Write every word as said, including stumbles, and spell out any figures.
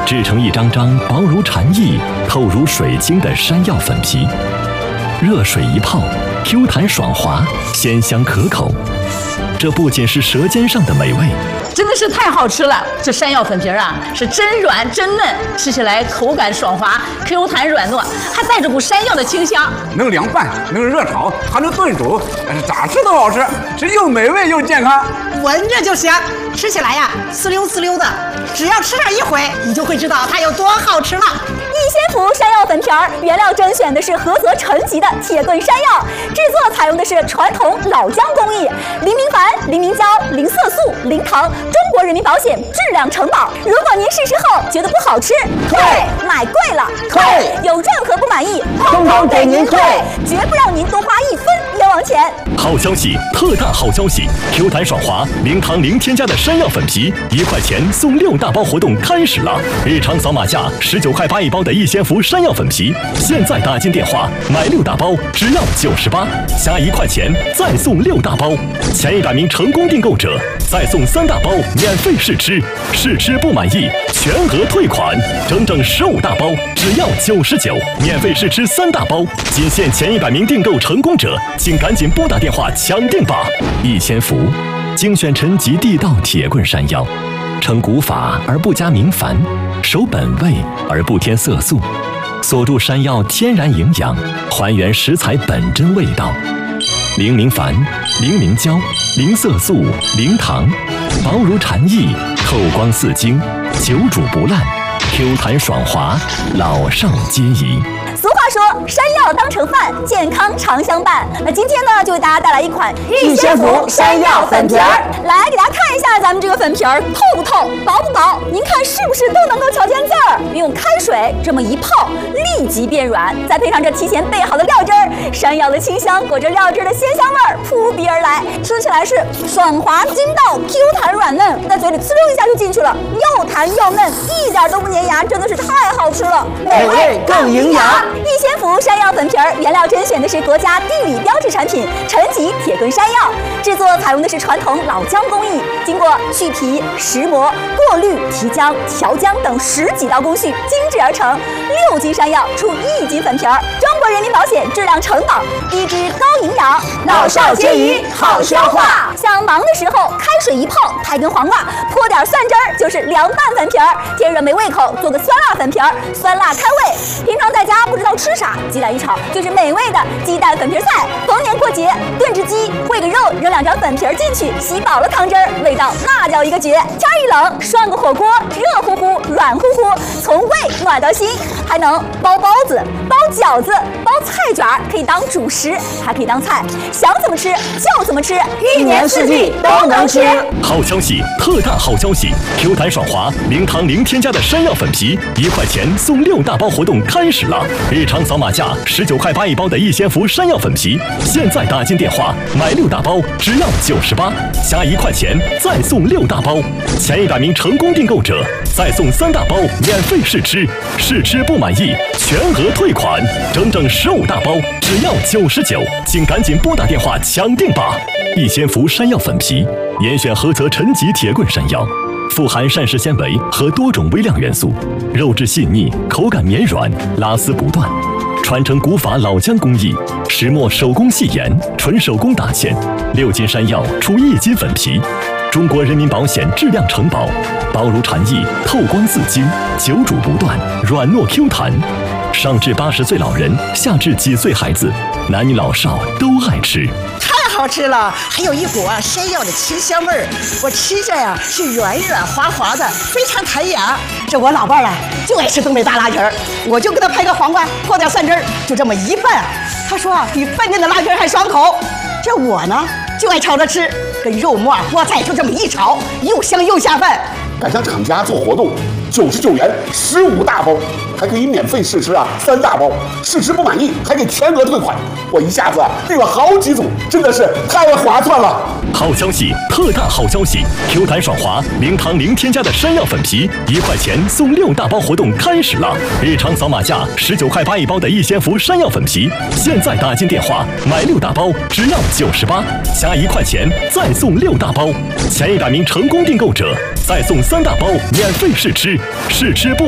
制成一张张薄如蝉翼、透如水晶的山药粉皮，热水一泡 ，Q 弹爽滑，鲜香可口。这不仅是舌尖上的美味， 真的是太好吃了！这山药粉皮啊，是真软真嫩，吃起来口感爽滑、Q 弹软糯，还带着股山药的清香。 能凉拌，能热炒，还能炖煮，咋吃都好吃，这又美味又健康。 闻着就香，吃起来呀，呲溜呲溜的。只要吃上一回，你就会知道它有多好吃了。 逸仙福山药粉皮儿原料甄选的是菏泽陈集的铁棍山药，制作采用的是传统老姜工艺，零明矾、零明胶、零色素、零糖，中国人民保险质量承保。如果您试吃后觉得不好吃，退；买贵了， 退； 有任何不满意， 通通给您退， 绝不让您多花一分冤枉钱。 好消息，特大好消息 ！Q 弹爽滑、零糖零添加的山药粉皮，一块钱送六大包活动开始了！日常扫码价十九块八一包的逸仙福山药粉皮，现在打进电话买六大包只要九十八，加一块钱再送六大包，前一百名成功订购者再送三大包免费试吃，试吃不满意全额退款，整整十五大包只要九十九，免费试吃三大包，仅限前一百名订购成功者，请赶紧拨打电话抢订吧！逸仙福精选陈集地道铁棍山药，成古法而不加明矾，守本味而不添色素，锁住山药天然营养，还原食材本真味道。零明矾、零明胶、零色素、零糖，薄如蝉翼，透光似晶，久煮不烂， Q 弹爽滑，老少皆宜。 俗话说，山药当成饭，健康常相伴。那今天呢，就为大家带来一款逸仙福山药粉皮儿。 来给大家看一下咱们这个粉皮儿透不透、薄不薄，您看是不是都能够瞧见字儿？用开水这么一泡，立即变软，再配上这提前备好的料汁儿，山药的清香裹着料汁的鲜香味儿扑鼻而来，吃起来是爽滑筋道、Q 弹软嫩，在嘴里呲溜一下就进去了，又弹又嫩，一点都不粘牙，真的是太好吃了， 美味更营养。 逸仙福山药粉皮儿原料甄选的是国家地理标志产品陈集铁棍山药，制作采用的是传统老姜工艺，经过去皮、石磨、过滤、提浆、调浆等十几道工序精制而成，六斤山药出一斤粉皮儿，中国人民保险质量承保，低脂高营养， 老少皆宜，好消化。 想忙的时候，开水一泡，拍根黄瓜，泼点蒜汁儿，就是凉拌粉皮儿。天热没胃口，做个酸辣粉皮儿，酸辣开胃。平常在家不知道吃啥，鸡蛋一炒就是美味的鸡蛋粉皮菜。逢年过节炖只鸡，烩个肉，扔两张粉皮儿进去，吸饱了汤汁儿，味道那叫一个绝。天一冷，涮个火锅，热乎乎、软乎乎，从胃暖到心。还能包包子、包饺子、包菜卷，可以当主食，还可以当菜，想怎么吃就怎么吃， 一年四季都能吃。 好消息，特大好消息 ！Q 弹爽滑、零糖零添加的山药粉皮，一块钱送六大包活动开始了！日常扫码价十九块八一包的逸仙福山药粉皮，现在打进电话买六大包只要九十八，加一块钱再送六大包，前一百名成功订购者再送三大包免费试吃，试吃不满意全额退款，整整十五大包只要九十九，请赶紧拨打电话抢订吧！逸仙福山药粉皮严选菏泽陈集铁棍山药，富含膳食纤维和多种微量元素，肉质细腻，口感绵软，拉丝不断。传承古法老姜工艺，石磨手工细研，纯手工打芡，六斤山药出一斤粉皮，中国人民保险质量承保，薄如蝉翼，透光似晶，久煮不断，软糯 Q 弹。上至八十岁老人，下至几岁孩子，男女老少都爱吃。 太好吃了，还有一股啊山药的清香味儿，我吃着呀是软软滑滑的，非常弹牙。这我老伴儿啊就爱吃东北大拉皮儿，我就给他拍个黄瓜，泼点蒜汁儿，就这么一拌，他说啊比饭店的拉皮儿还爽口。这我呢就爱炒着吃，跟肉末、菠菜就这么一炒，又香又下饭。 赶上厂家做活动，九十九元十五大包，还可以免费试吃啊三大包，试吃不满意还给全额退款。我一下子订了好几组，真的是太划算了。 好消息，特大好消息 ！Q 弹爽滑、零糖零添加的山药粉皮，一块钱送六大包活动开始了！日常扫码价十九块八一包的逸仙福山药粉皮，现在打进电话买六大包只要九十八，加一块钱再送六大包，前一百名成功订购者再送三大包免费试吃，试吃不